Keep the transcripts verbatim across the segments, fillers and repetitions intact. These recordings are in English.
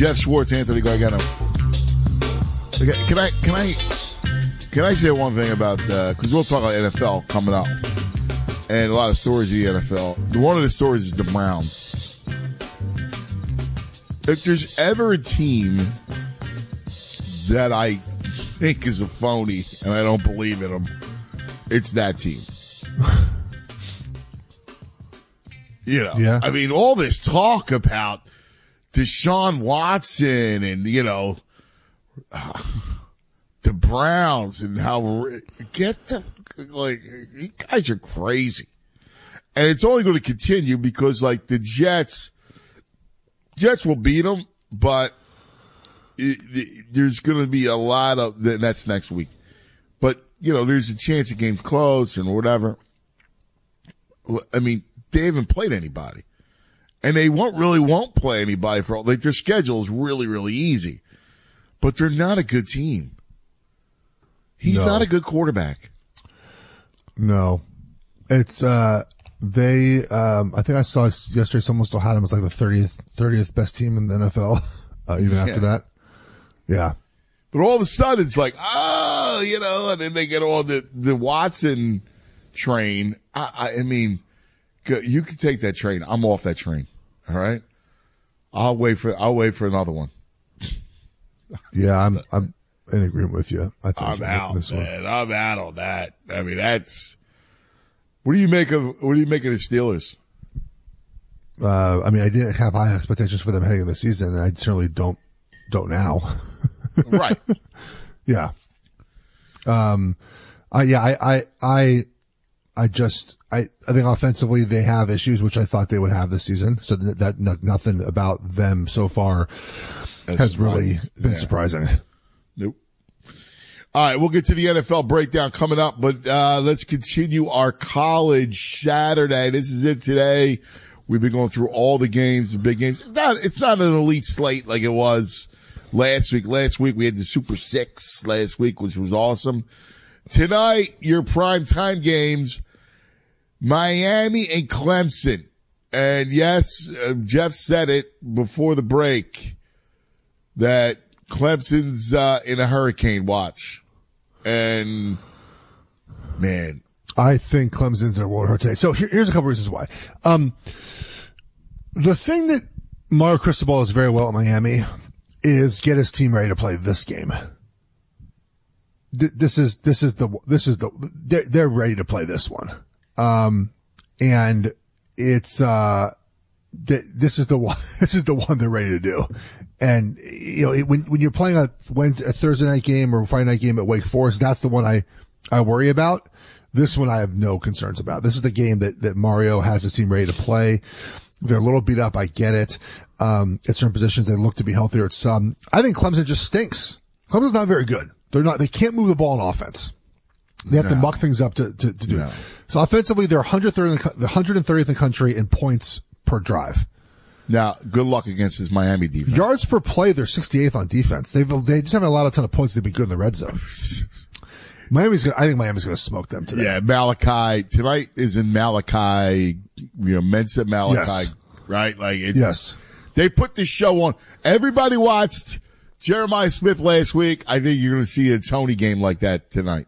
Jeff Schwartz, Anthony Gargano. Okay, Can I can I can I say one thing about because we'll talk about N F L coming up and a lot of stories of the N F L. One of the stories is the Browns. If there's ever a team that I think is a phony and I don't believe in them, it's that team. You know, yeah. I mean, all this talk about Deshaun Watson and, you know, uh, the Browns and how, get the, like, you guys are crazy. And it's only going to continue because, like, the Jets, Jets will beat them, but it, it, there's going to be a lot of, that's next week. But, you know, there's a chance the game's close and whatever. I mean, they haven't played anybody. And they won't really won't play anybody for all, like their schedule is really, really easy. But they're not a good team. He's no. not a good quarterback. No. It's, uh, they, um, I think I saw yesterday someone still had him as like the thirtieth, thirtieth best team in the N F L, uh, even after yeah. that. Yeah. But all of a sudden it's like, oh, you know, and then they get on the, the Watson train. I, I, I mean, you can take that train. I'm off that train. All right. I'll wait for, I'll wait for another one. Yeah. I'm, I'm in agreement with you. I think I'm out, this man. One. I'm out on that. I mean, that's, what do you make of, what do you make of the Steelers? Uh, I mean, I didn't have high expectations for them heading into the season, and I certainly don't, don't now. Right. Yeah. Um, I, yeah, I, I, I, I just, I, I think offensively they have issues, which I thought they would have this season. So that, that nothing about them so far That's has really surprising. been yeah. surprising. Nope. All right. We'll get to the N F L breakdown coming up, but, uh, let's continue our college Saturday. This is it today. We've been going through all the games, the big games. Not, it's not an elite slate like it was last week. Last week we had the Super Six last week, which was awesome. Tonight, your prime time games, Miami and Clemson. And yes, uh, Jeff said it before the break that Clemson's uh, in a hurricane watch. And man, I think Clemson's in a world hurricane. So here, here's a couple reasons why. Um, the thing that Mario Cristobal does very well at Miami is get his team ready to play this game. This is, this is the, this is the, they're, they're ready to play this one. Um, and it's, uh, this is the one, this is the one they're ready to do. And, you know, it, when, when you're playing a Wednesday, a Thursday night game or a Friday night game at Wake Forest, that's the one I, I worry about. This one I have no concerns about. This is the game that, that Mario has his team ready to play. They're a little beat up. I get it. Um, at certain positions, they look to be healthier at some. I think Clemson just stinks. Clemson's not very good. They're not, they can't move the ball in offense. They have no. to muck things up to, to, to do no. it. So offensively, they're one hundred thirtieth, the one hundred thirtieth in the country in points per drive. Now, good luck against this Miami defense. Yards per play, they're sixty-eighth on defense. They've, they just haven't allowed a ton of points to be good in the red zone. Miami's gonna, I think Miami's gonna smoke them today. Yeah, Malachi, tonight is in Malachi, you know, Mensa Malachi, yes. right? Like it's, yes. They put this show on. Everybody watched Jeremiah Smith last week. I think you're gonna see a Tony game like that tonight.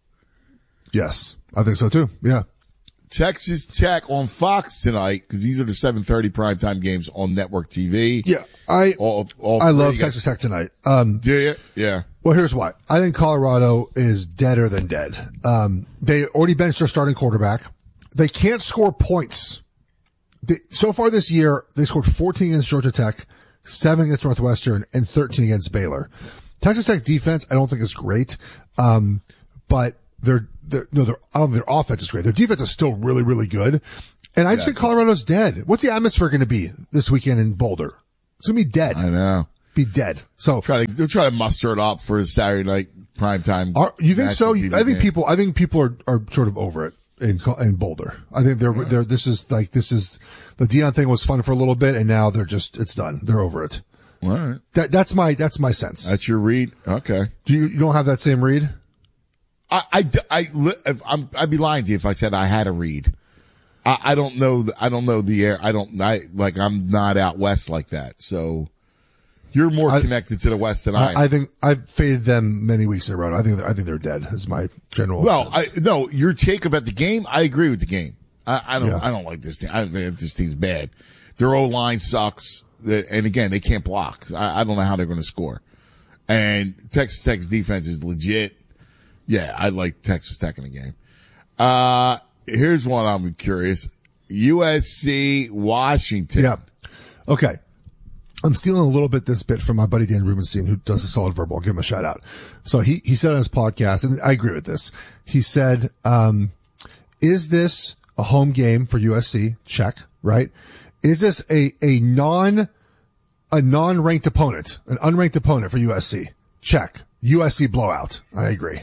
Yes, I think so too. Yeah. Texas Tech on Fox tonight because these are the seven thirty primetime games on network T V. Yeah, I all, all I love Texas Tech tonight. Um, do you? Yeah. Well, here's why. I think Colorado is deader than dead. Um, they already benched their starting quarterback. They can't score points. They, so far this year, they scored fourteen against Georgia Tech, seven against Northwestern, and thirteen against Baylor. Texas Tech defense, I don't think is great. Um, but they're, they're, no, they're, I don't think their offense is great. Their defense is still really, really good. And I just yeah. think Colorado's dead. What's the atmosphere going to be this weekend in Boulder? It's going to be dead. I know. Be dead. So try to, they'll try to muster it up for a Saturday night primetime. Are, you think so? I think game. people, I think people are, are sort of over it in, in Boulder. I think they're, yeah. they're, this is like, this is, the Dion thing was fun for a little bit and now they're just, it's done. They're over it. All right. That, that's my, that's my sense. That's your read? Okay. Do you, you don't have that same read? I, I, I, if I'm, I'd be lying to you if I said I had a read. I, I don't know, the, I don't know the air. I don't, I, like, I'm not out west like that. So, You're more I, connected to the West than I, I. I think I've faded them many weeks in a row. I think I think they're dead. Is my general. Well, I, no, your take about the game. I agree with the game. I, I don't. Yeah. I don't like this team. I think this team's bad. Their O line sucks, and again, they can't block. I, I don't know how they're going to score. And Texas Tech's defense is legit. Yeah, I like Texas Tech in the game. Uh, here's one I'm curious: U S C Washington. Yeah. Okay. I'm stealing a little bit this bit from my buddy Dan Rubenstein, who does a solid verbal. I'll give him a shout out. So he, he said on his podcast, and I agree with this. He said, um, is this a home game for U S C? Check, right? Is this a, a non, a non-ranked opponent, an unranked opponent for U S C? Check. U S C blowout. I agree.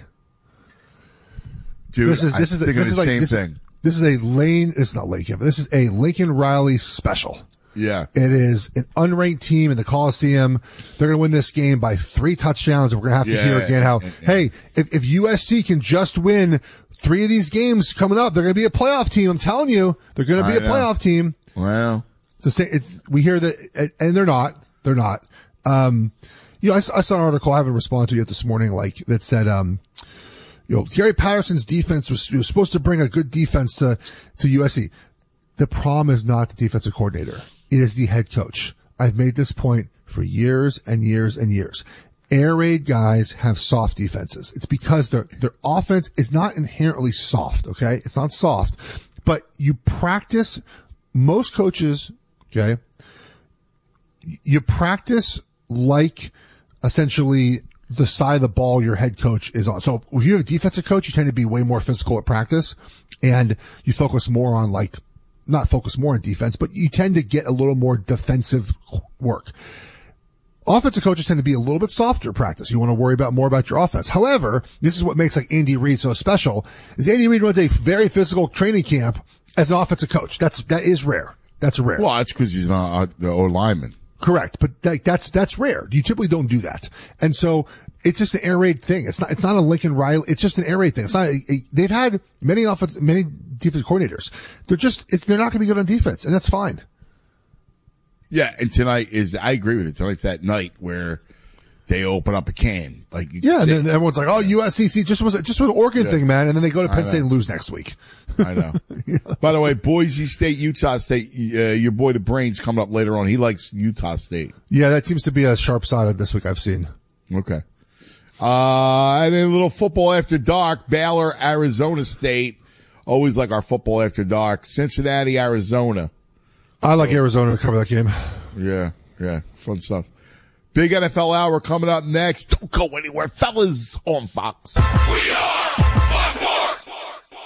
Dude, this is, this I is, think this of is the like, same this, thing. This is a Lane, it's not Lane Kiffin. This is a Lincoln Riley special. Yeah. It is an unranked team in the Coliseum. They're going to win this game by three touchdowns. And we're going to have to Yeah, hear again how, yeah, yeah. hey, if, if U S C can just win three of these games coming up, they're going to be a playoff team. I'm telling you, they're going to be I a know. playoff team. Well, It's the same, it's, we hear that, and they're not, they're not. Um, you know, I, I saw an article I haven't responded to yet this morning, like, that said, um, you know, Gary Patterson's defense was, was supposed to bring a good defense to, to U S C. The problem is not the defensive coordinator. It is the head coach. I've made this point for years and years and years. Air raid guys have soft defenses. It's because their, their offense is not inherently soft. Okay. It's not soft, but you practice, most coaches, okay, you practice like essentially the side of the ball your head coach is on. So if you have a defensive coach, you tend to be way more physical at practice and you focus more on like, not focus more on defense, but you tend to get a little more defensive work. Offensive coaches tend to be a little bit softer at practice. You want to worry about more about your offense. However, this is what makes like Andy Reid so special is Andy Reid runs a very physical training camp as an offensive coach. That's, that is rare. That's rare. well, that's because he's not the O lineman. Correct. But that, that's, that's rare. You typically don't do that. And so it's just an air raid thing. It's not, it's not a Lincoln Riley. It's just an air raid thing. It's not a, a, they've had many offense, many defense coordinators. They're just, it's, they're not going to be good on defense and that's fine. Yeah, and tonight is, I agree with it. Tonight's that night where they open up a can. Like, you Yeah. And say- then everyone's like, oh, U S C just was, just was an Oregon Yeah. thing, man. And then they go to I Penn State know. and lose next week. I know. By the way, Boise State, Utah State, uh, your boy the Brains coming up later on. He likes Utah State. Yeah. That seems to be a sharp side of this week I've seen. Okay. Uh, and then a little football after dark, Baylor, Arizona State. Always like our football after dark. Cincinnati, Arizona. I like Arizona to cover that game. Yeah, yeah, fun stuff. Big N F L Hour coming up next. Don't go anywhere, fellas, on Fox. We are Fox Sports.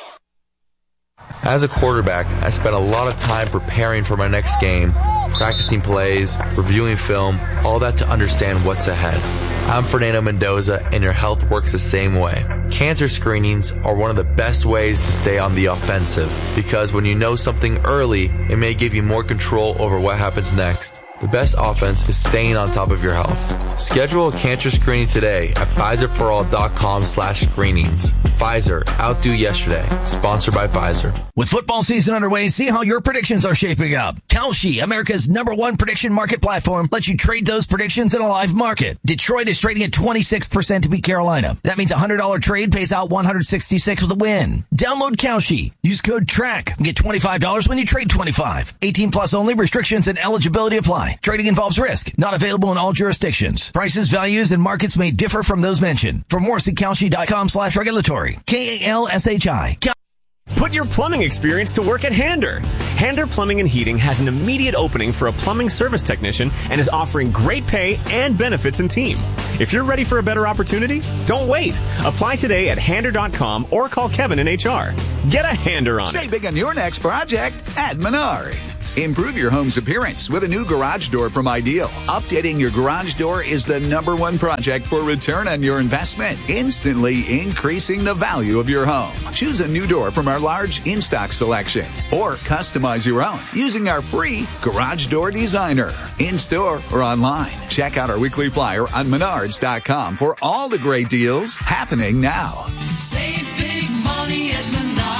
As a quarterback, I spent a lot of time preparing for my next game, practicing plays, reviewing film, all that to understand what's ahead. I'm Fernando Mendoza, and your health works the same way. Cancer screenings are one of the best ways to stay on the offensive, because when you know something early, it may give you more control over what happens next. The best offense is staying on top of your health. Schedule a cancer screening today at Pfizer For All dot com slash screenings. Pfizer, outdo yesterday. Sponsored by Pfizer. With football season underway, see how your predictions are shaping up. Kalshi, America's number one prediction market platform, lets you trade those predictions in a live market. Detroit is trading at twenty-six percent to beat Carolina. That means a one hundred dollars trade pays out one hundred sixty-six with a win. Download Kalshi. Use code TRACK and get twenty-five dollars when you trade twenty-five. eighteen plus only. Restrictions and eligibility apply. Trading involves risk. Not available in all jurisdictions. Prices, values, and markets may differ from those mentioned. For more, see Kalshi dot com slash regulatory. K A L S H I. Put your plumbing experience to work at Hander. Hander Plumbing and Heating has an immediate opening for a plumbing service technician and is offering great pay and benefits in team. If you're ready for a better opportunity, don't wait. Apply today at Hander dot com or call Kevin in H R. Get a Hander on it. Save big on your next project at Menards. Improve your home's appearance with a new garage door from Ideal. Updating your garage door is the number one project for return on your investment, instantly increasing the value of your home. Choose a new door from our large in-stock selection or customize your own using our free Garage Door Designer. In-store or online, check out our weekly flyer on Menards dot com for all the great deals happening now. Save big money at Menards.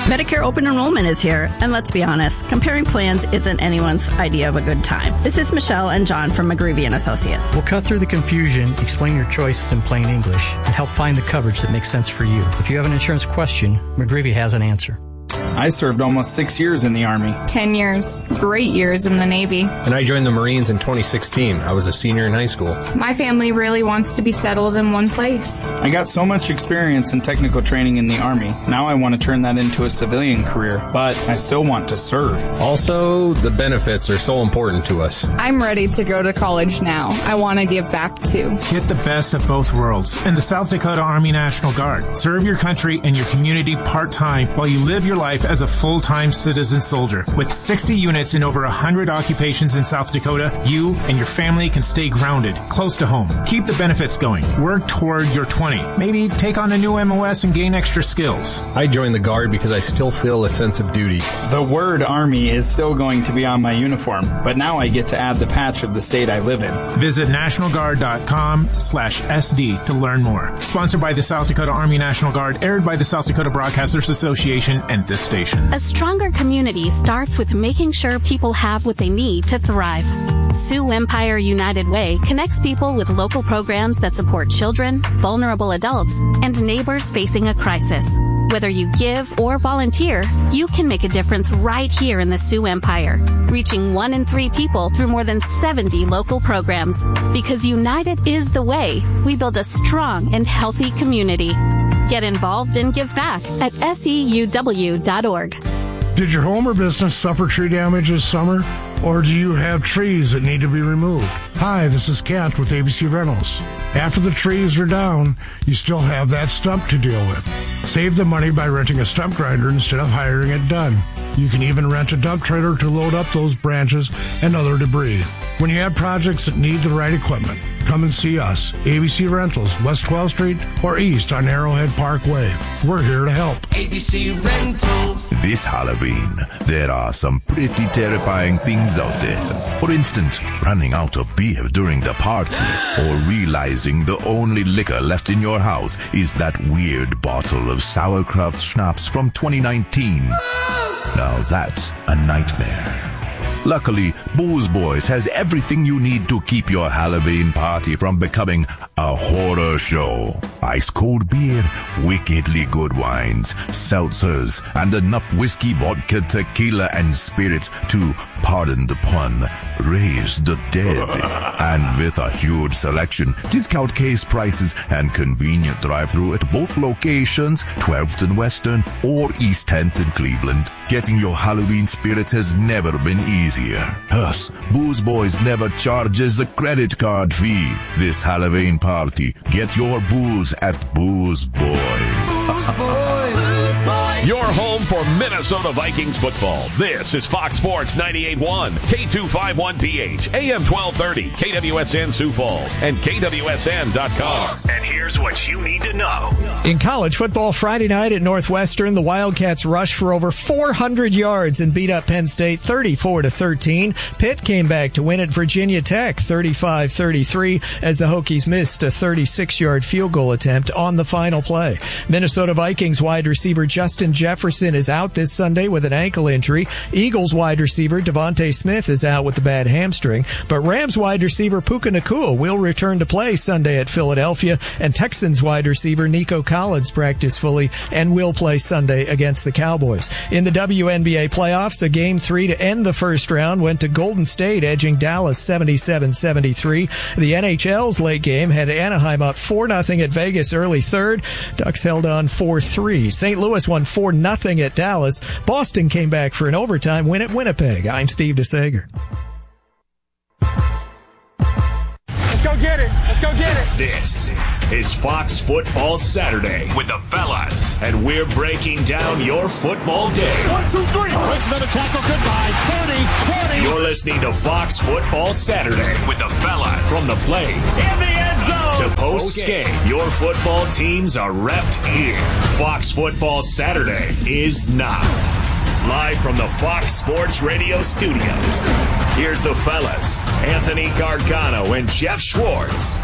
Medicare open enrollment is here, and let's be honest, comparing plans isn't anyone's idea of a good time. This is Michelle and John from McGreevy and Associates. We'll cut through the confusion, explain your choices in plain English, and help find the coverage that makes sense for you. If you have an insurance question, McGreevy has an answer. I served almost six years in the Army. Ten years. Great years in the Navy. And I joined the Marines in twenty sixteen. I was a senior in high school. My family really wants to be settled in one place. I got so much experience in technical training in the Army. Now I want to turn that into a civilian career, but I still want to serve. Also, the benefits are so important to us. I'm ready to go to college now. I want to give back too. Get the best of both worlds in the South Dakota Army National Guard. Serve your country and your community part-time while you live your life as a full-time citizen soldier. With sixty units in over one hundred occupations in South Dakota, you and your family can stay grounded, close to home. Keep the benefits going. Work toward your twenty. Maybe take on a new M O S and gain extra skills. I joined the Guard because I still feel a sense of duty. The word Army is still going to be on my uniform, but now I get to add the patch of the state I live in. Visit national guard dot com slash S D to learn more. Sponsored by the South Dakota Army National Guard, aired by the South Dakota Broadcasters Association and this station. A stronger community starts with making sure people have what they need to thrive. Sioux Empire United Way connects people with local programs that support children, vulnerable adults, and neighbors facing a crisis. Whether you give or volunteer, you can make a difference right here in the Sioux Empire, reaching one in three people through more than seventy local programs. Because united is the way we build a strong and healthy community. Get involved and give back at S E U W dot org. Did your home or business suffer tree damage this summer? Or do you have trees that need to be removed? Hi, this is Kent with A B C Rentals. After the trees are down, you still have that stump to deal with. Save the money by renting a stump grinder instead of hiring it done. You can even rent a dump trailer to load up those branches and other debris. When you have projects that need the right equipment, come and see us. A B C Rentals, West twelfth Street or East on Arrowhead Parkway. We're here to help. A B C Rentals. This Halloween, there are some pretty terrifying things out there. For instance, running out of beer during the party or realizing the only liquor left in your house is that weird bottle of sauerkraut schnapps from twenty nineteen. Now that's a nightmare. Luckily, Booze Boys has everything you need to keep your Halloween party from becoming a horror show. Ice cold beer, wickedly good wines, seltzers, and enough whiskey, vodka, tequila, and spirits to, pardon the pun, raise the dead. And with a huge selection, discount case prices, and convenient drive-thru at both locations, twelfth and Western or East tenth in Cleveland, getting your Halloween spirits has never been easier. Us, Booze Boys never charges a credit card fee. This Halloween party, get your booze at Booze Boys. Booze Boys. Booze Boys. Your home for Minnesota Vikings football. This is Fox Sports ninety-eight point one, K two fifty-one P H, A M twelve thirty, K W S N Sioux Falls, and K W S N dot com. And here's what you need to know. In college football Friday night at Northwestern, the Wildcats rushed for over four hundred yards and beat up Penn State thirty-four to thirteen. Pitt came back to win at Virginia Tech thirty-five thirty-three as the Hokies missed a thirty-six-yard field goal attempt on the final play. Minnesota Vikings wide receiver Justin Jefferson is out this Sunday with an ankle injury. Eagles wide receiver Devontae Smith is out with a bad hamstring, but Rams wide receiver Puka Nacua will return to play Sunday at Philadelphia, and Texans wide receiver Nico Collins practiced fully and will play Sunday against the Cowboys. In the W N B A playoffs, a game three to end the first round went to Golden State, edging Dallas seventy-seven seventy-three. The N H L's late game had Anaheim up four nothing at Vegas early third. Ducks held on four three. Saint Louis won four nothing at Dallas. Boston came back for an overtime win at Winnipeg. I'm Steve DeSager. Let's go get it. Let's go get it. This is Fox Football Saturday with the fellas, and we're breaking down your football day. One, two, three. Breaks another tackle. Goodbye. thirty, twenty. You're listening to Fox Football Saturday with the fellas. From the plays in the end zone to post game, your football teams are repped here. Fox Football Saturday is now. Live from the Fox Sports Radio studios, here's the fellas, Anthony Gargano and Jeff Schwartz.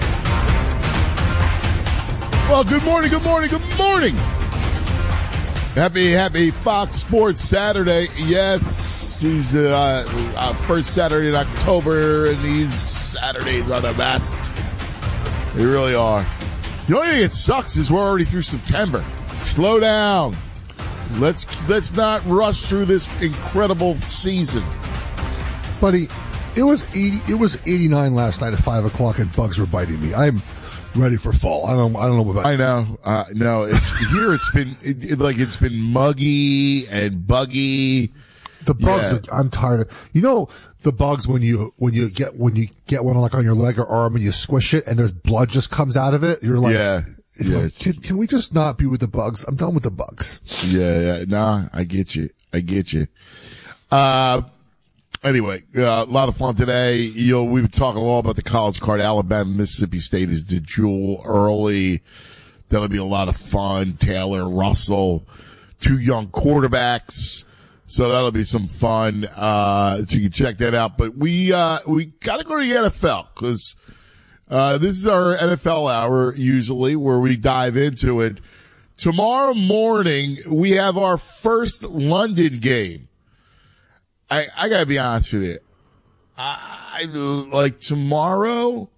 Well, good morning, good morning, good morning. Happy, happy Fox Sports Saturday. Yes, it's the uh, uh, first Saturday in October, and these Saturdays are the best. They really are. The only thing that sucks is we're already through September. Slow down. Let's let's not rush through this incredible season. Buddy, it was eighty. It was eighty-nine last night at five o'clock, and bugs were biting me. I'm ready for fall. I don't. I don't know about. I know. Uh, no, it's here. It's been it, it, like it's been muggy and buggy. The bugs. Yeah. Are, I'm tired of. You know the bugs when you when you get when you get one like on your leg or arm and you squish it and there's blood just comes out of it. You're like, yeah. Yeah. Like, can, can we just not be with the bugs? I'm done with the bugs. Yeah, yeah. Nah, I get you. I get you. Uh, anyway, uh, a lot of fun today. You know, we were talking a lot about the college card. Alabama, Mississippi State is the jewel early. That'll be a lot of fun. Taylor, Russell, two young quarterbacks. So that'll be some fun. Uh, so you can check that out. But we, uh, we gotta go to the N F L because Uh, this is our N F L hour usually where we dive into it. Tomorrow morning, we have our first London game. I, I gotta be honest with you. I, I like tomorrow,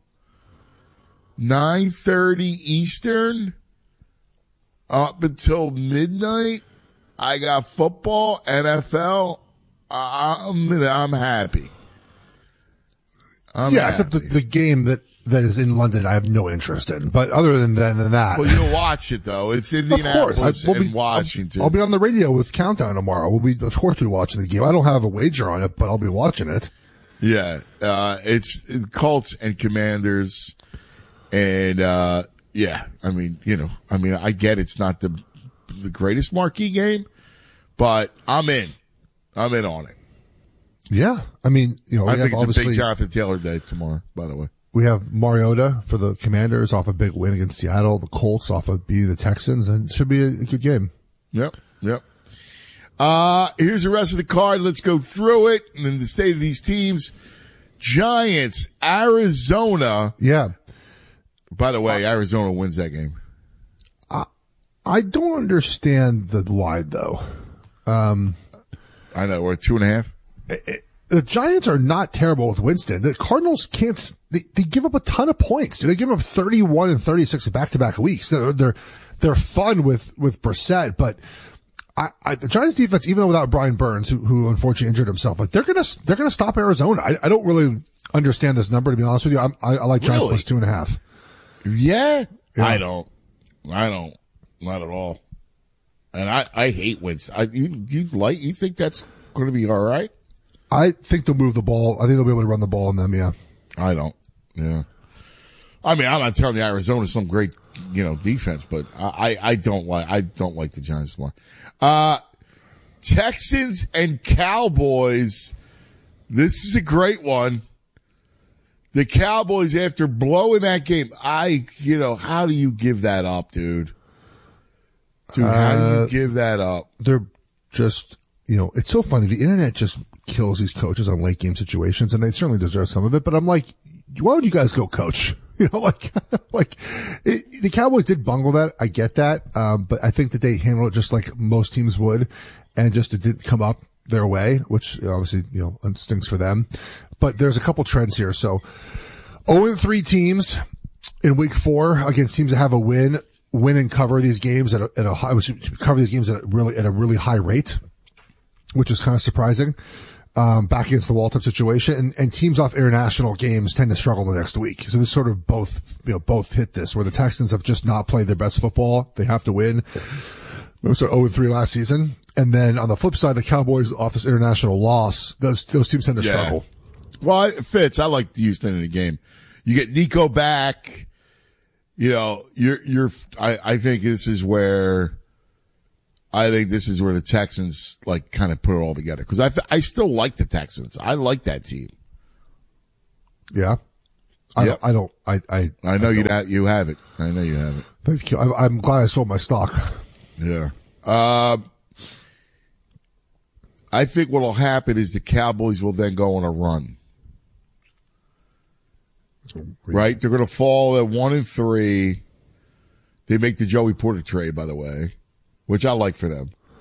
nine thirty Eastern, up until midnight. I got football, N F L. I'm, I'm happy. I'm yeah, happy. except the, the game that, that is in London, I have no interest in. But other than, than, than that. Well, you'll watch it, though. It's Indianapolis of course. I, we'll and be, Washington. I'll, I'll be on the radio with Countdown tomorrow. We'll be, of course, we'll be watching the game. I don't have a wager on it, but I'll be watching it. Yeah. Uh, it's, it's Colts and Commanders. And, uh, yeah, I mean, you know, I mean, I get it's not the, the greatest marquee game, but I'm in. I'm in on it. Yeah. I mean, you know, I we think have it's a obviously, big Jonathan Taylor day tomorrow, by the way. We have Mariota for the Commanders off a big win against Seattle, the Colts off of beating the Texans, and it should be a, a good game. Yep. Yep. Uh, here's the rest of the card. Let's go through it. And then the state of these teams. Giants, Arizona. Yeah. By the way, Arizona wins that game. I, I don't understand the line, though. Um, I know. We're at two and a half. It, it, the Giants are not terrible with Winston. The Cardinals can't, they, they give up a ton of points. Do they give up thirty-one and thirty-six in back-to-back weeks? They're, they're, they're fun with, with Brissett, but I, I, the Giants defense, even though without Brian Burns, who, who unfortunately injured himself, like they're gonna, they're gonna stop Arizona. I, I don't really understand this number, to be honest with you. I'm, I, I like Giants Really? plus two and a half. Yeah? Yeah. I don't. I don't. Not at all. And I, I hate Winston. I, you, you like, you think that's going to be all right? I think they'll move the ball. I think they'll be able to run the ball on them, yeah. I don't. Yeah. I mean, I'm not telling you Arizona's some great, you know, defense, but I, I, I don't like, I don't like the Giants more. Uh, Texans and Cowboys. This is a great one. The Cowboys, after blowing that game, I, you know, how do you give that up, dude? Dude, how do Uh, you give that up? They're just, you know, it's so funny. The internet just kills these coaches on late game situations, and they certainly deserve some of it. But I'm like, why don't you guys go coach? You know, like, like it, the Cowboys did bungle that. I get that. Um, but I think that they handled it just like most teams would, and just it didn't come up their way, which obviously, you know, stinks for them. But there's a couple trends here. So oh and three teams in week four against teams that have a win, win and cover these games at a, at a high, cover these games at a really, at a really high rate, which is kind of surprising. Um, back against the wall type situation, and, and teams off international games tend to struggle the next week. So this sort of both, you know, both hit this, where the Texans have just not played their best football. They have to win. It was oh and three last season. And then on the flip side, the Cowboys off this international loss, those, those teams tend to Yeah. struggle. Well, it fits. I like Houston in the game. You get Nico back. You know, you're, you're, I, I think this is where, I think this is where the Texans like kind of put it all together. Cause I, th- I still like the Texans. I like that team. Yeah. I, Yep. don't, I don't, I, I, I know I you don't. have, you have it. I know you have it. Thank you. I, I'm glad I sold my stock. Yeah. Uh, I think what will happen is the Cowboys will then go on a run. Right? They're going to fall at one and three. They make the Joey Porter trade, by the way, which I like for them.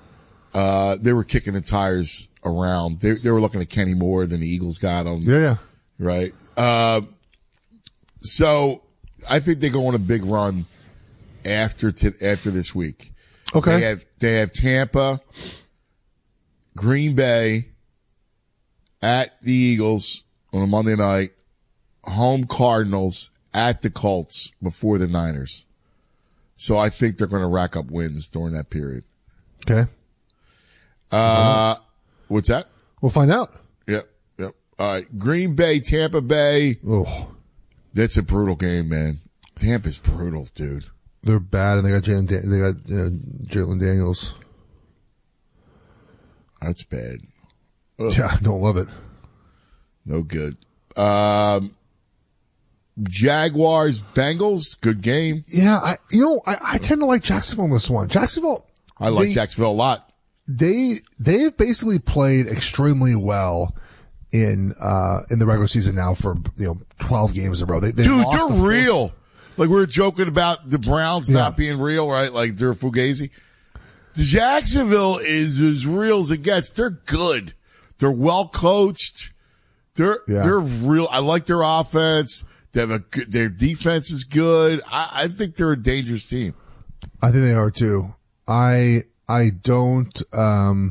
Uh, they were kicking the tires around. They, they were looking at Kenny Moore, then the Eagles got him. Yeah, yeah. Right. Uh, so I think they go on a big run after t- after this week. Okay. They have they have Tampa, Green Bay, at the Eagles on a Monday night, home Cardinals, at the Colts before the Niners. So I think they're going to rack up wins during that period. Okay. Uh, what's that? We'll find out. Yep. Yep. All right. Green Bay, Tampa Bay. Oh, that's a brutal game, man. Tampa's brutal, dude. They're bad, and they got Jalen, Dan- they got uh, Jalen Daniels. That's bad. Ugh. Yeah, I don't love it. No good. Um, Jaguars, Bengals, good game. Yeah, I you know I, I tend to like Jacksonville in this one. Jacksonville, I like they, Jacksonville a lot. They they have basically played extremely well in uh in the regular season now for you know twelve games in a row. They, Dude, lost they're the real. Like we were joking about the Browns Yeah. not being real, right? Like they're fugazi. Jacksonville is as real as it gets. They're good. They're well coached. They're Yeah. they're real. I like their offense. They have a good, their defense is good. I, I think they're a dangerous team. I think they are too. I I don't um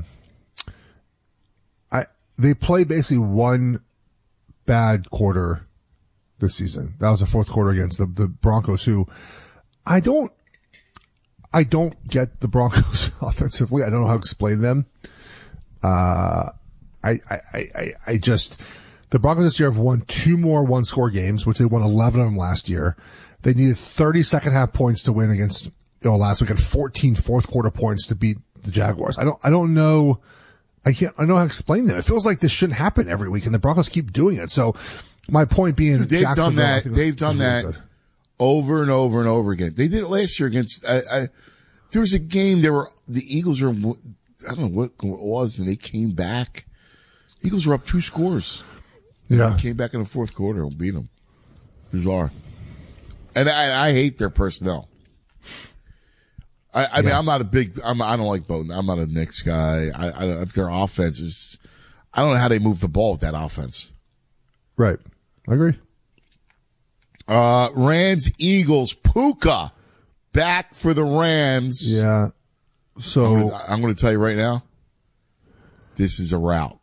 I they play basically one bad quarter this season. That was the fourth quarter against the the Broncos, who I don't I don't get the Broncos offensively. I don't know how to explain them. Uh I I I I just the Broncos this year have won two more one-score games, which they won eleven of them last year. They needed thirty second half points to win against, you know, last week, and fourteen fourth quarter points to beat the Jaguars. I don't, I don't know. I can't, I don't know how to explain that. It feels like this shouldn't happen every week, and the Broncos keep doing it. So my point being, They've done Jacksonville, I that. think, They've is- done is really that good. over and over and over again. They did it last year against. I, I, there was a game. There were the Eagles were. I don't know what it was, and they came back. Eagles were up two scores. Yeah. They came back in the fourth quarter and beat them. Bizarre. And I, I hate their personnel. I, I mean, I'm not a big, I'm, I don't like Bowden. I'm not a Knicks guy. I, I, if their offense is, I don't know how they move the ball with that offense. Right. I agree. Uh, Rams, Eagles, Puka back for the Rams. Yeah. So I'm gonna, I'm gonna tell you right now, this is a rout.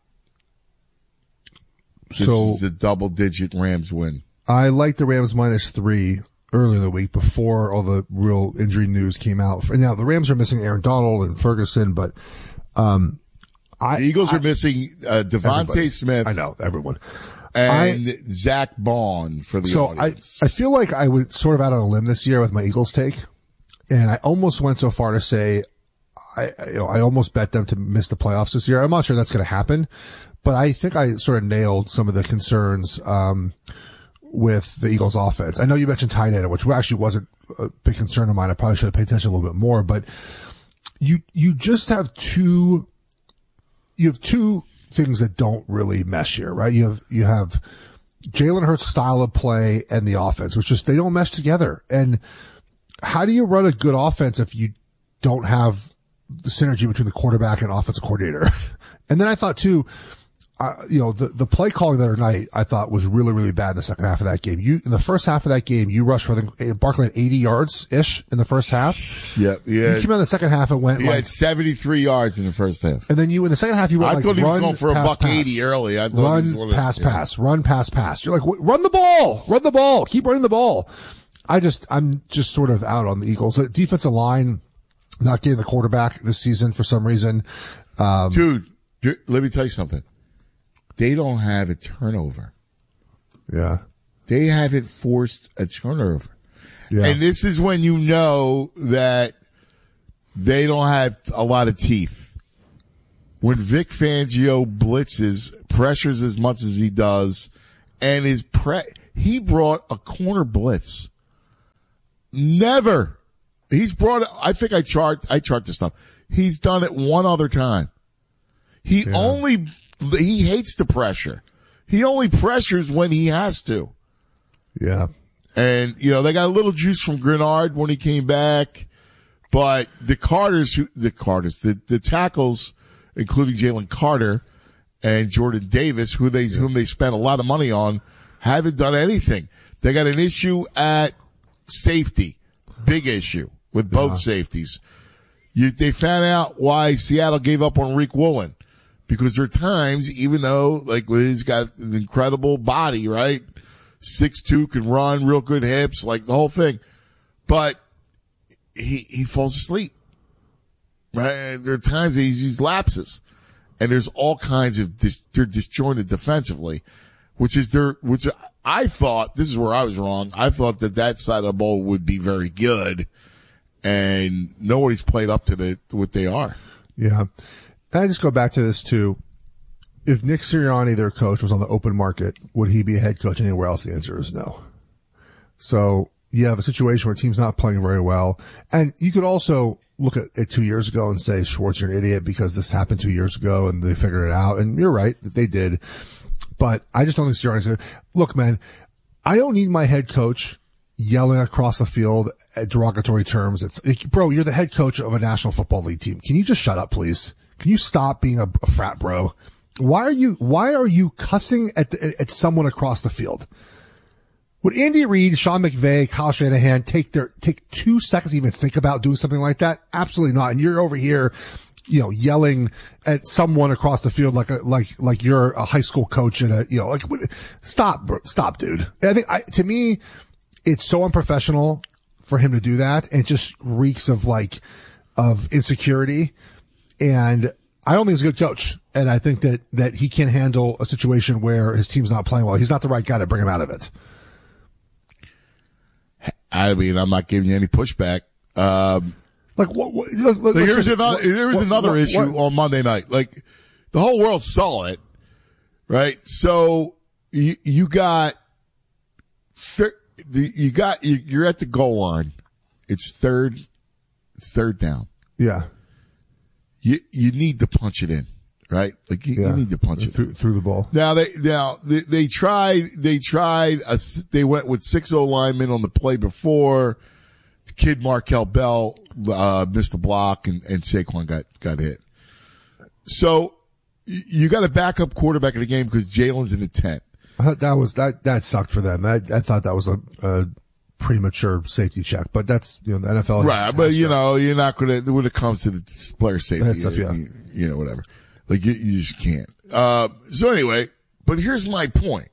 This So- is a double digit Rams win. I like the Rams minus three earlier in the week before all the real injury news came out. And now the Rams are missing Aaron Donald and Ferguson, but, um, I, The Eagles I- are missing, uh, Devontae Everybody. Smith. I know, everyone. And Zach Bond for the So audience. I, I feel like I was sort of out on a limb this year with my Eagles take. And I almost went so far to say, I, I- you know, I almost bet them to miss the playoffs this year. I'm not sure that's going to happen, but I think I sort of nailed some of the concerns, um, with the Eagles offense. I know you mentioned tight end, which actually wasn't a big concern of mine. I probably should have paid attention a little bit more, but you, you just have two, you have two things that don't really mesh here, right? You have, you have Jalen Hurts' style of play and the offense, which just, they don't mesh together. And how do you run a good offense if you don't have the synergy between the quarterback and offensive coordinator? And then I thought too, uh, you know, the, the play calling the other night, I thought was really, really bad in the second half of that game. You, in the first half of that game, you rushed for the, Barkley had eighty yards-ish in the first half. Yeah, yeah. You came out in the second half and went He like, had seventy-three yards in the first half. and then you, in the second half, you went I like thought he was run, going for a pass, buck pass. eighty early. I thought he was Run, one of- pass, yeah. pass, run, pass, pass. You're like, "Wait, run the ball, run the ball, keep running the ball." I just, I'm just sort of out on the Eagles. The defensive line, not getting the quarterback this season for some reason. Um, Dude, dude, let me tell you something. They don't have a turnover. Yeah. They haven't forced a turnover. Yeah. And this is when you know that they don't have a lot of teeth. When Vic Fangio blitzes, pressures as much as he does, and his pre, he brought a corner blitz. Never. He's brought it, I think I chart, I chart this stuff. He's done it one other time. He Yeah. only, he hates the pressure. He only pressures when he has to. Yeah. And, you know, they got a little juice from Grenard when he came back. But the Carters, who, the Carters, the, the tackles, including Jalen Carter and Jordan Davis, who they, yeah. whom they spent a lot of money on, haven't done anything. They got an issue at safety. Big issue with both yeah. safeties. You, they found out why Seattle gave up on Rick Woolen. Because there are times, even though, like, he's got an incredible body, right? six two, can run, real good hips, like the whole thing. But he, he falls asleep. Right? There are times he just lapses. And there's all kinds of, dis, they're disjointed defensively, which is their, which I thought, this is where I was wrong. I thought that that side of the ball would be very good. And nobody's played up to the, what they are. Yeah. And I just go back to this too. If Nick Sirianni, their coach, was on the open market, would he be a head coach anywhere else? The answer is no. So you have a situation where a team's not playing very well. And you could also look at it two years ago and say, Schwartz, you're an idiot because this happened two years ago and they figured it out. And you're right that they did. But I just don't think Sirianni's going to. Look, man, I don't need my head coach yelling across the field at derogatory terms. It's, it, bro, you're the head coach of a National Football League team. Can you just shut up, please? Can you stop being a, a frat bro? Why are you, why are you cussing at the, at someone across the field? Would Andy Reid, Sean McVay, Kyle Shanahan take their, take two seconds to even think about doing something like that? Absolutely not. And you're over here, you know, yelling at someone across the field like a, like, like you're a high school coach and a, you know, like, stop, bro, stop, dude. And I think, I, to me, it's so unprofessional for him to do that. And it just reeks of like, of insecurity. And I don't think he's a good coach. And I think that, that he can handle a situation where his team's not playing well. He's not the right guy to bring him out of it. I mean, I'm not giving you any pushback. Um, like what, what look, look, so here's another, what, there was what, another what, issue what? on Monday night. Like the whole world saw it, right? So you, you got, you got, you're at the goal line. It's third, it's third down. Yeah. You, you need to punch it in, right? Like you, yeah. you need to punch it through, through the ball. Now they, now they, they tried, they tried, a, they went with six O linemen on the play before. The kid Markel Bell, uh, missed a block and, and Saquon got, got hit. So you got a backup quarterback in the game because Jalen's in the tent. I thought that was, that, that sucked for them. I, I thought that was a, a premature safety check, but that's, you know, the N F L. Right. Has, but has you know, you're not going to, when it comes to the player safety, stuff, yeah. you, you know, whatever. Like you, you just can't. Uh, so anyway, but here's my point.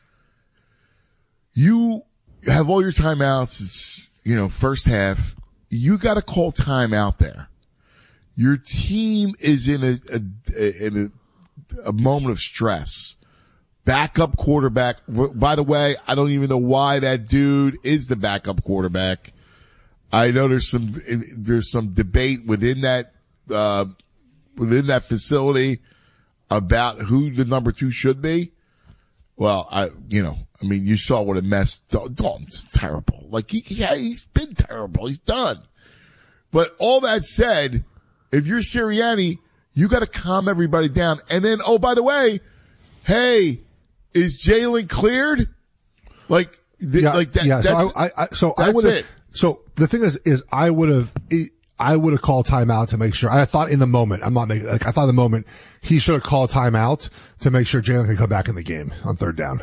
You have all your timeouts. It's, you know, first half. You got to call timeout there. Your team is in a, a in a, a moment of stress. Backup quarterback. By the way, I don't even know why that dude is the backup quarterback. I know there's some, there's some debate within that, uh, within that facility about who the number two should be. Well, I, you know, I mean, you saw what a mess. Dalton's terrible. Like he, yeah, he's been terrible. He's done. But all that said, if you're Sirianni, you got to calm everybody down. And then, oh, by the way, hey, is Jalen cleared? Like, the, yeah, like that. Yeah. So that's, I, I, so I that's would have, it. so the thing is, is I would have, I would have called timeout to make sure. I thought in the moment, I'm not making, like, I thought in the moment he should have called timeout to make sure Jalen could come back in the game on third down.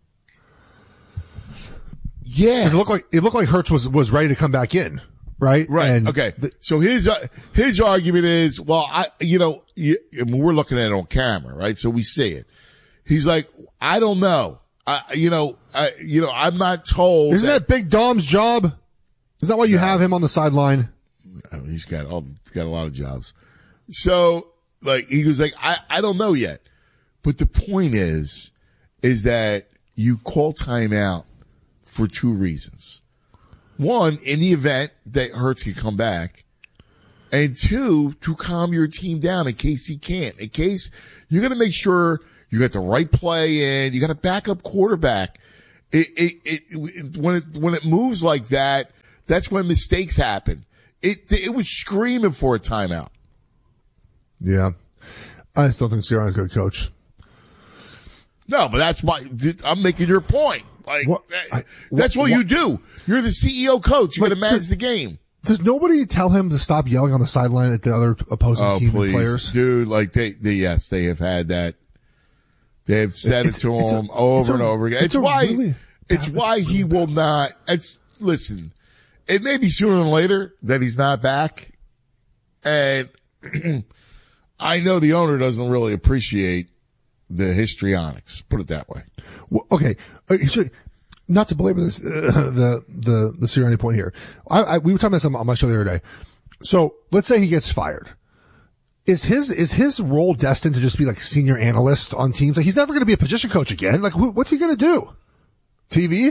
Yeah. Cause it looked like, it looked like Hurts was, was ready to come back in. Right. Right. And okay. The, so his, uh, his argument is, well, I, you know, you, I mean, we're looking at it on camera, right? So we see it. He's like, I don't know. I, you know, I, you know, I'm not told. Isn't that, that Big Dom's job? Is that why you no. have him on the sideline? I mean, he's got all, he's got a lot of jobs. So, like, he was like, I, I don't know yet. But the point is, is that you call timeout for two reasons. One, in the event that Hurts can come back. And two, to calm your team down in case he can't. In case you're going to make sure you got the right play in, you got a backup quarterback. It, it, it, when it, when it moves like that, that's when mistakes happen. It, it was screaming for a timeout. Yeah. I still think Sirianni's a good coach. No, but that's my, I'm making your point. Like, what, that, I, that's what, what you do. You're the C E O coach. You got to manage to, the game. Does nobody tell him to stop yelling on the sideline at the other opposing Oh, team please. and players? Dude, like they, they, yes, they have had that. They have said It's- it to it's a- him over it's a- and over again. it's It's, a why, really- it's why he will not, it's, listen, it may be sooner than later that he's not back. And I know the owner doesn't really appreciate the histrionics. Put it that way. Well, okay. Uh, so, not to belabor this, uh, the, the, the Sirianni point here. I, I, we were talking about something on my show the other day. So let's say he gets fired. Is his, is his role destined to just be like senior analyst on teams? Like he's never going to be a position coach again. Like wh- what's he going to do? T V?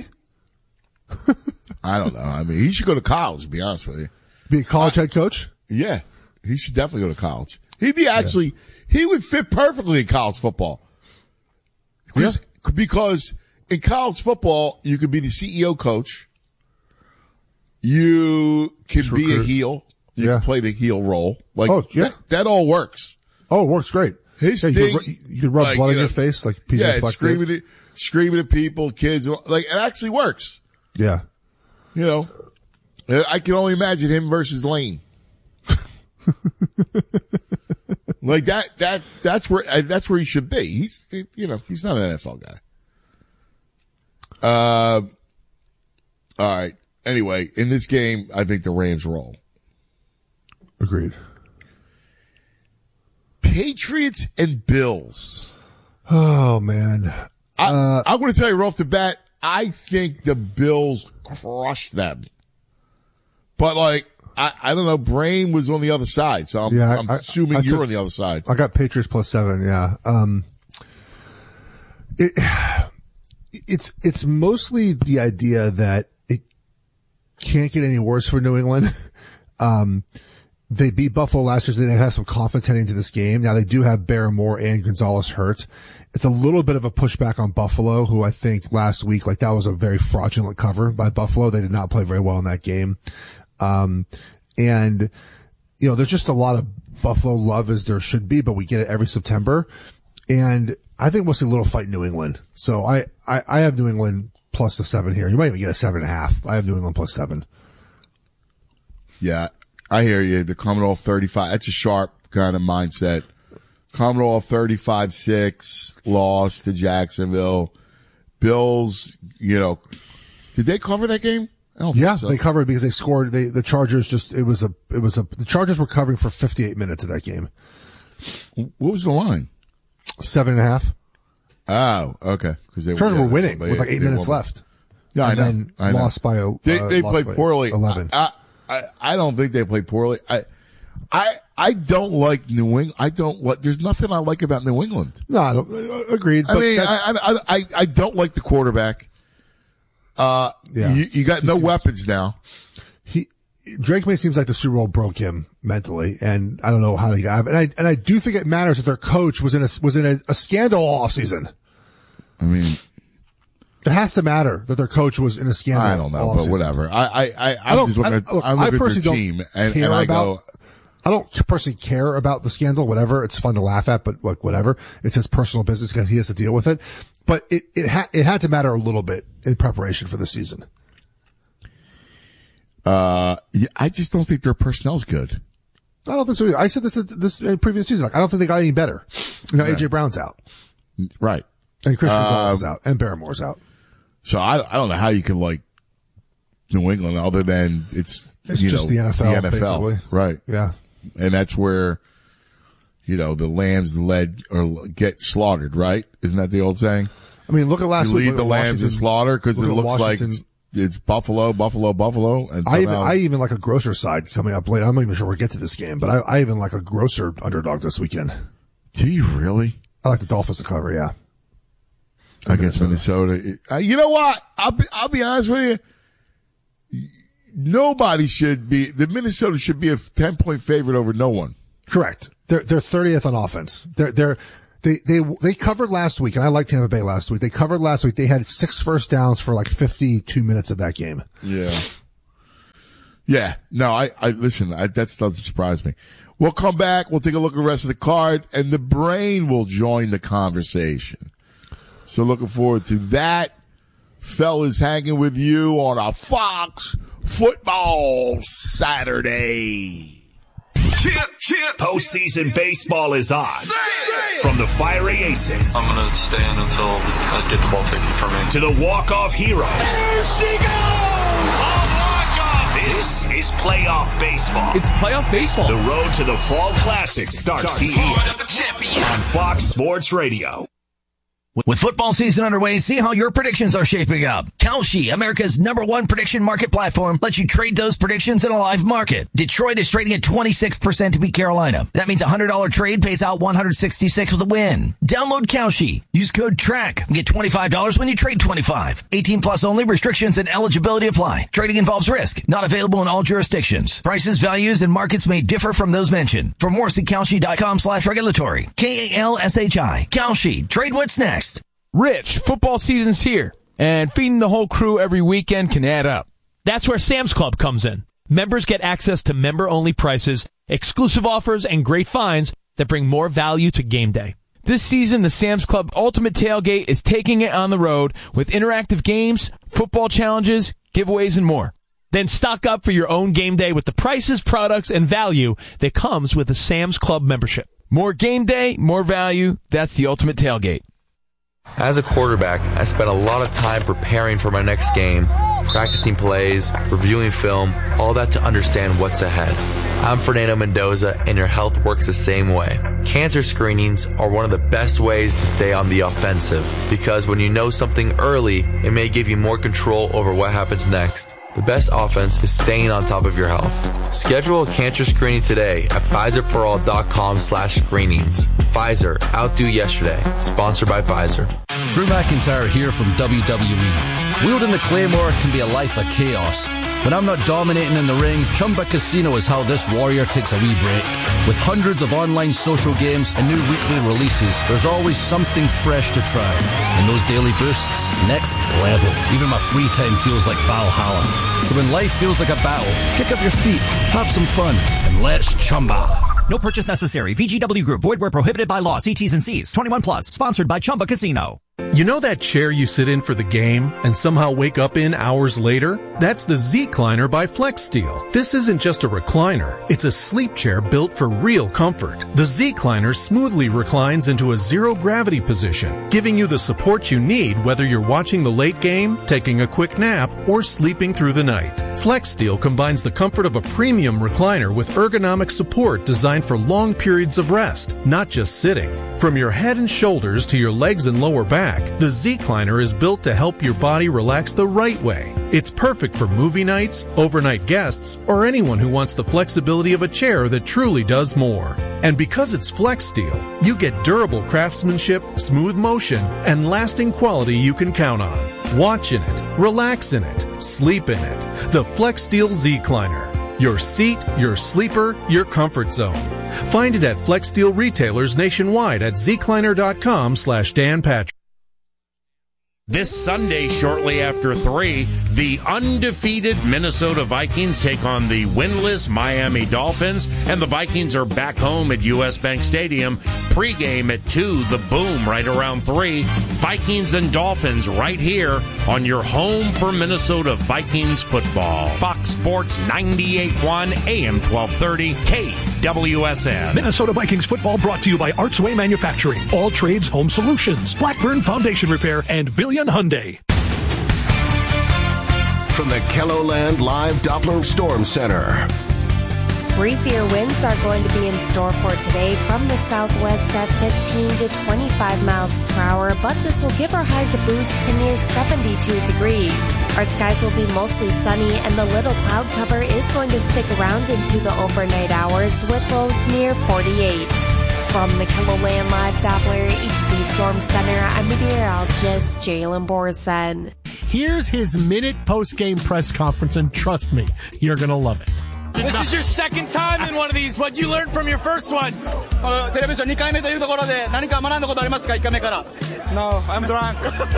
I don't know. I mean, he should go to college, to be honest with you. Be a college head coach? Yeah. He should definitely go to college. He'd be actually, yeah. he would fit perfectly in college football. Yeah. Because in college football, you could be the C E O coach. You can True, be a true. heel. You Yeah. can play the heel role. Like, Oh, yeah. that, that all works. Oh, it works great. His yeah, thing, you, could, ru- you could rub like, blood you on know, your face like P J yeah, Fleck screaming did. at, screaming at people, kids. Like, it actually works. Yeah. You know, I can only imagine him versus Lane. Like that, that, that's where, that's where he should be. He's, you know, he's not an N F L guy. Uh, all right. Anyway, in this game, I think the Rams roll. Agreed. Patriots and Bills. Oh man. I, Uh, I'm going to tell you right off the bat, I think the Bills crush them. But like, I, I don't know, Brain was on the other side, so I'm, Yeah, I'm I- assuming I you're took- on the other side. I got Patriots plus seven. Yeah. Um, it, it's, it's mostly the idea that it can't get any worse for New England. Um, they beat Buffalo last year, so they have some confidence heading into this game. Now they do have Barrymore and Gonzalez hurt. It's a little bit of a pushback on Buffalo, who I think last week, like that was a very fraudulent cover by Buffalo. They did not play very well in that game. Um, and, you know, there's just a lot of Buffalo love as there should be, but we get it every September. And I think we'll see a little fight in New England. So I, I, I have New England plus the seven here. You might even get a seven and a half. I have New England plus seven. Yeah, I hear you. The Commodore thirty-five, that's a sharp kind of mindset. Commodore thirty-five six, lost to Jacksonville. Bills, you know, did they cover that game? I don't Yeah, think so. they covered because they scored. They, the Chargers just, it was a, it was a, the Chargers were covering for fifty-eight minutes of that game. What was the line? Seven and a half. Oh, okay. Because they Chargers yeah, were winning they- with like eight they minutes won. left. Yeah, and I know. then I know. lost by a, They, uh, they lost played by poorly. eleven. I, I, I don't think they played poorly. I, I, I don't like New England. I don't what. There's nothing I like about New England. No, I don't, uh, agreed. I but mean, that- I, I, I, I don't like the quarterback. Uh, Yeah. you, you got He no seems- weapons now. he Drake May seems like the Super Bowl broke him mentally, and I don't know how he got. And I and I do think it matters that their coach was in a was in a, a scandal all offseason. I mean, it has to matter that their coach was in a scandal. I don't know, all but offseason. whatever. I, I, I, I I'm don't. just looking I, at, look, I'm I looking at personally their don't team, and, care and I about. go, I don't personally care about the scandal. Whatever, it's fun to laugh at, but like whatever, it's his personal business because he has to deal with it. But it it ha- it had to matter a little bit in preparation for the season. uh, yeah, I just don't think their personnel's good. I don't think so either. I said this this in previous season. Like, I don't think they got any better. You know, Right. A J Brown's out, Right. and Christian Gonzalez Uh, is out, and Barrymore's out. So I, I don't know how you can like New England other than it's, It's you just know, the N F L, the N F L. basically. Right. Yeah. And that's where, you know, the lambs led or get slaughtered, right? Isn't that the old saying? I mean, look at last you week. lead look the at lambs to Washington- slaughter because it look at looks like Washington. it's, it's Buffalo, Buffalo, Buffalo. And I even, somehow- I even like a grocer side coming up later. I'm not even sure we'll get to this game, but I, I even like a grocer underdog this weekend. Do you really? I like the Dolphins to cover, yeah. Against Minnesota. Uh, you know what? I'll be, I'll be honest with you. Nobody should be, the Minnesota should be a ten point favorite over no one. Correct. They're, they're thirtieth on offense. They're, they're, they, they, they covered last week, and I liked Tampa Bay last week. They covered last week. They had six first downs for like fifty-two minutes of that game. Yeah. Yeah. No, I, I, listen, I, that doesn't surprise me. We'll come back. We'll take a look at the rest of the card, and the brain will join the conversation. So looking forward to that. Fellas hanging with you on a Fox Football Saturday. Postseason baseball is on. From the fiery aces. I'm going to stand until I get the ball taken from me. To the walk-off heroes. There she goes! A walk-off! This is playoff baseball. It's playoff baseball. The road to the Fall Classic starts, starts here on Fox Sports Radio. With football season underway, see how your predictions are shaping up. Kalshi, America's number one prediction market platform, lets you trade those predictions in a live market. Detroit is trading at twenty-six percent to beat Carolina. That means a one hundred dollars trade pays out one hundred sixty-six with a win. Download Kalshi. Use code TRACK and get twenty-five dollars when you trade twenty-five. eighteen plus only. Restrictions and eligibility apply. Trading involves risk. Not available in all jurisdictions. Prices, values, and markets may differ from those mentioned. For more, see Kalshi.com slash regulatory. K A L S H I. Kalshi. Trade what's next. Rich, football season's here, and feeding the whole crew every weekend can add up. That's where Sam's Club comes in. Members get access to member-only prices, exclusive offers, and great finds that bring more value to game day. This season, the Sam's Club Ultimate Tailgate is taking it on the road with interactive games, football challenges, giveaways, and more. Then stock up for your own game day with the prices, products, and value that comes with a Sam's Club membership. More game day, more value. That's the Ultimate Tailgate. As a quarterback, I spent a lot of time preparing for my next game, practicing plays, reviewing film, all that to understand what's ahead. I'm Fernando Mendoza, and your health works the same way. Cancer screenings are one of the best ways to stay on the offensive, because when you know something early, it may give you more control over what happens next. The best offense is staying on top of your health. Schedule a cancer screening today at Pfizerforall.com slash screenings. Pfizer, outdo yesterday. Sponsored by Pfizer. Drew McIntyre here from W W E. Wielding the Claymore can be a life of chaos. When I'm not dominating in the ring, Chumba Casino is how this warrior takes a wee break. With hundreds of online social games and new weekly releases, there's always something fresh to try. And those daily boosts, next level. Even my free time feels like Valhalla. So when life feels like a battle, kick up your feet, have some fun, and let's Chumba. No purchase necessary. V G W Group. Void where prohibited by law. See T's and C's. twenty-one plus. Sponsored by Chumba Casino. You know that chair you sit in for the game and somehow wake up in hours later? That's the Z-Cliner by FlexSteel. This isn't just a recliner. It's a sleep chair built for real comfort. The Z-Cliner smoothly reclines into a zero-gravity position, giving you the support you need whether you're watching the late game, taking a quick nap, or sleeping through the night. FlexSteel combines the comfort of a premium recliner with ergonomic support designed for long periods of rest, not just sitting. From your head and shoulders to your legs and lower back, the Z-Cliner is built to help your body relax the right way. It's perfect for movie nights, overnight guests, or anyone who wants the flexibility of a chair that truly does more. And because it's FlexSteel, you get durable craftsmanship, smooth motion, and lasting quality you can count on. Watch in it, relax in it, sleep in it. The FlexSteel Z-Cliner. Your seat, your sleeper, your comfort zone. Find it at FlexSteel retailers nationwide at zcliner.com slash Dan Patrick. This Sunday, shortly after three, the undefeated Minnesota Vikings take on the winless Miami Dolphins, and the Vikings are back home at U S Bank Stadium. Pre-game at two, the Boom right around three. Vikings and Dolphins right here on your home for Minnesota Vikings football. Fox Sports ninety-eight point one, A M twelve thirty, K W S M. Minnesota Vikings football brought to you by Artsway Manufacturing, All Trades Home Solutions, Blackburn Foundation Repair, and Villian Hyundai. From the KELOLAND Live Doppler Storm Center. Breezier winds are going to be in store for today from the southwest at fifteen to twenty-five miles per hour, but this will give our highs a boost to near seventy-two degrees. Our skies will be mostly sunny, and the little cloud cover is going to stick around into the overnight hours with lows near forty-eight. From the KELOLAND Live Doppler H D Storm Center, I'm meteorologist Jalen Borson. Here's his minute post-game press conference, and trust me, you're going to love it. This is your second time in one of these. What'd you learn from your first one? Uh, テレビションにかいめというところで何か学んだことありますかいっかいめから No, I'm drunk.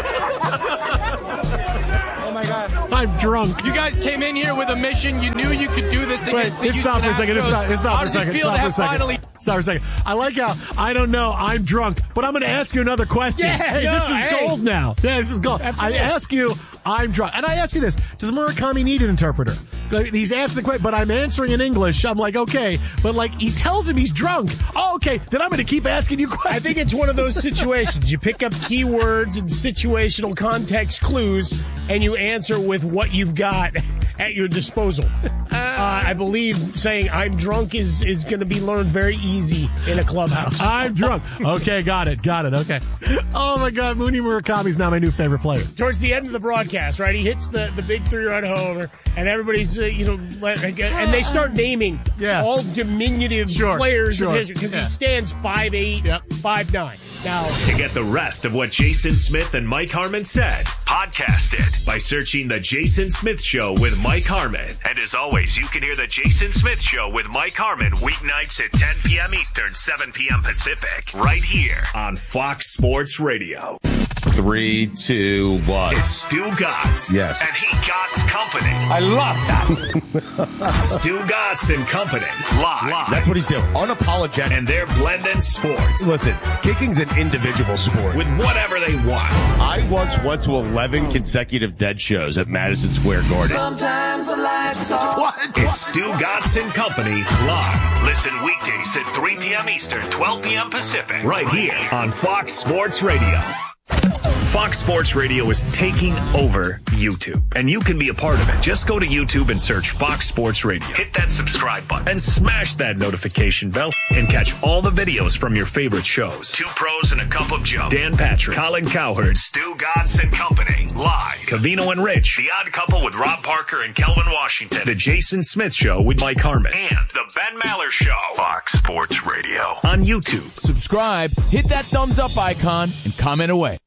Oh my God. I'm drunk. You guys came in here with a mission. You knew you could do this against Wait, the stop for a second. It's not, it's not How for a does it second. feel Stop to for a have second. finally... Stop for a second. I like how, I don't know, I'm drunk, but I'm going to ask you another question. Yeah, hey, no, this is hey. gold now. Yeah, this is gold. Absolutely. I ask you, I'm drunk. And I ask you this, does Murakami need an interpreter? He's asking the question, but I'm answering in English. I'm like, okay. But, like, he tells him he's drunk. Oh, okay. Then I'm going to keep asking you questions. I think it's one of those situations. You pick up keywords and situational context clues, and you answer with what you've got at your disposal. Uh, I believe saying I'm drunk is, is going to be learned very easy in a clubhouse. I'm drunk. Okay, got it. Got it. Okay. Oh, my God. Mooney Murakami's now my new favorite player. Towards the end of the broadcast, right, he hits the, the big three-run homer, and everybody's, uh, you know, let, and they start naming yeah. all diminutive sure, players sure. in history because yeah. he stands five eight, yep. five nine. Now, to get the rest of what Jason Smith and Mike Harmon said, podcast it by searching The Jason Smith Show with Mike Harmon. And as always, you can hear The Jason Smith Show with Mike Harmon weeknights at ten p.m. Eastern, seven p.m. Pacific, right here on Fox Sports Radio. Three, two, one. It's Stu Gotts. Yes. And he Gotts Company. I love that. Stu Gotts and Company. Live. Live. That's what he's doing. Unapologetic. And they're blending sports. Listen, kicking's an individual sport. With whatever they want. I once went to eleven consecutive Dead shows at Madison Square Garden. Sometimes the lights off. What? It's Stu Gotts and Company live. Listen weekdays at three p.m. Eastern, twelve p.m. Pacific. Right here on Fox Sports Radio. Fox Sports Radio is taking over YouTube, and you can be a part of it. Just go to YouTube and search Fox Sports Radio. Hit that subscribe button and smash that notification bell and catch all the videos from your favorite shows. Two Pros and a Cup of Joe. Dan Patrick, Colin Cowherd, Stu Gotts and Company. Live. Covino and Rich. The Odd Couple with Rob Parker and Kelvin Washington. The Jason Smith Show with Mike Harmon. And The Ben Maller Show. Fox Sports Radio. On YouTube. Subscribe, hit that thumbs up icon, and comment away.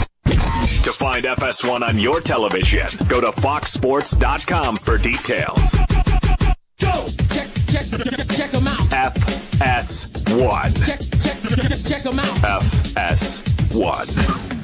To find F S one on your television, go to fox sports dot com for details. Go! Check, check, check them out. F S one. Check, check, check them out. F S one.